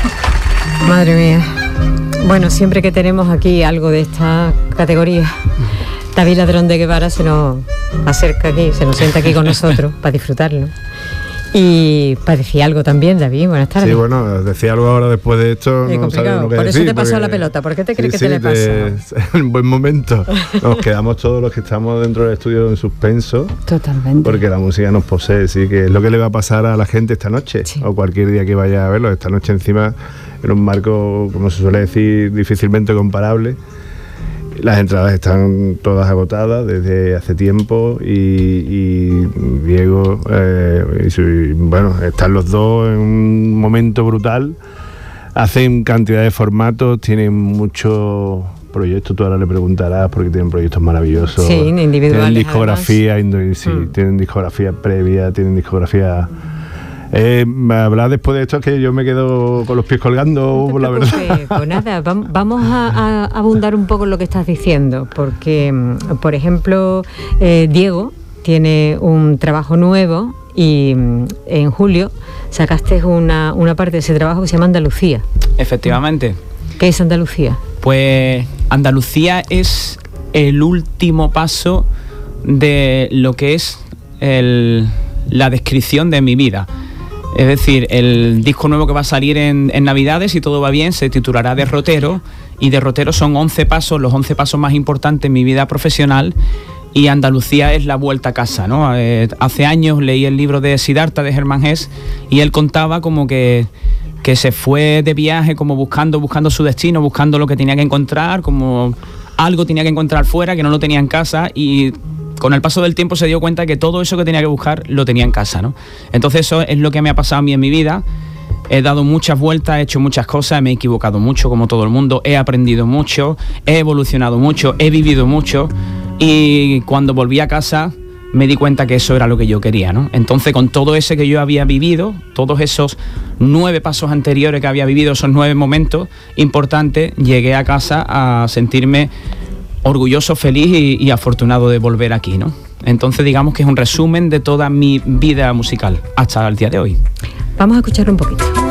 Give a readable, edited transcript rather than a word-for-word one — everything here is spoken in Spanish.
Madre mía. Bueno, siempre que tenemos aquí algo de esta categoría, David Ladrón de Guevara se nos acerca aquí, se nos sienta aquí con nosotros para disfrutarlo. Y para decir algo también, David, buenas tardes. Sí, bueno, decía algo ahora después de esto. Es complicado, por eso te he pasado la pelota. ¿Por qué te crees que te le pasa? En buen momento. Nos quedamos todos los que estamos dentro del estudio en suspenso. Totalmente. Porque la música nos posee, sí, que es lo que le va a pasar a la gente esta noche, sí. O cualquier día que vaya a verlo. Esta noche encima, en un marco, como se suele decir, difícilmente comparable. Las entradas están todas agotadas desde hace tiempo y Diego, bueno, están los dos en un momento brutal. Hacen cantidad de formatos, tienen muchos proyectos, tú ahora le preguntarás porque tienen proyectos maravillosos. Sí, individuales. Tienen discografía, tienen discografía previa, tienen discografía... hablar después de esto es que yo me quedo con los pies colgando, no, la verdad. Pues nada, vamos a abundar un poco en lo que estás diciendo, porque, por ejemplo, Diego tiene un trabajo nuevo y en julio sacaste una parte de ese trabajo que se llama Andalucía. Efectivamente. ¿Qué es Andalucía? Pues Andalucía es el último paso de lo que es la descripción de mi vida. Es decir, el disco nuevo que va a salir en Navidades, si todo va bien, se titulará Derrotero, y Derrotero son 11 pasos, los 11 pasos más importantes en mi vida profesional, y Andalucía es la vuelta a casa, ¿no? Hace años leí el libro de Siddhartha, de Germán Hesse, y él contaba como que se fue de viaje como buscando su destino, buscando lo que tenía que encontrar, como algo tenía que encontrar fuera, que no lo tenía en casa, y con el paso del tiempo se dio cuenta que todo eso que tenía que buscar lo tenía en casa, ¿no? Entonces eso es lo que me ha pasado a mí en mi vida. He dado muchas vueltas, he hecho muchas cosas, me he equivocado mucho como todo el mundo, he aprendido mucho, he evolucionado mucho, he vivido mucho, y cuando volví a casa me di cuenta que eso era lo que yo quería, ¿no? Entonces, con todo ese que yo había vivido, todos esos 9 pasos anteriores que había vivido, esos 9 momentos importantes, llegué a casa a sentirme orgulloso, feliz y afortunado de volver aquí, ¿no? Entonces, digamos que es un resumen de toda mi vida musical hasta el día de hoy. Vamos a escuchar un poquito.